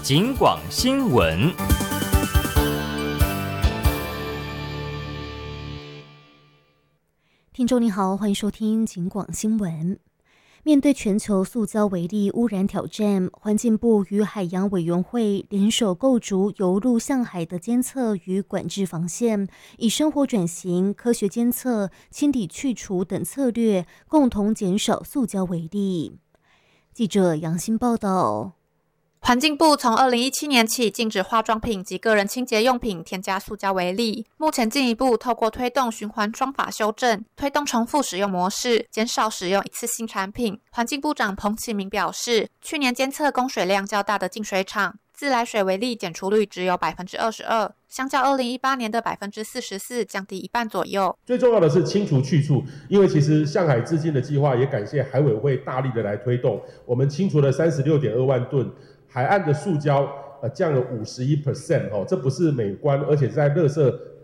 警广新闻。 听众你好，欢迎收听警广新闻。面对全球塑胶微粒污染挑战，环境部与海洋委员会联手构筑由陆向海的监测与管制防线，以生活转型、科学监测、清理去除等策略，共同减少塑胶微粒。记者杨欣报道。 环境部从2017年起禁止化妆品及个人清洁用品添加塑胶微粒，目前进一步透过推动循环装法修正，推动重复使用模式，减少使用一次性产品。环境部长彭启明表示，去年监测供水量较大的净水厂，自来水微粒检出率只有 22%， 相较2018年的 44%， 降低一半左右。 最重要的是清除去处，因为其实向海致敬的计划也感谢海委会大力的来推动，我们清除了 36.2 万吨海岸的塑胶降了51%，这不是美观，而且在垃圾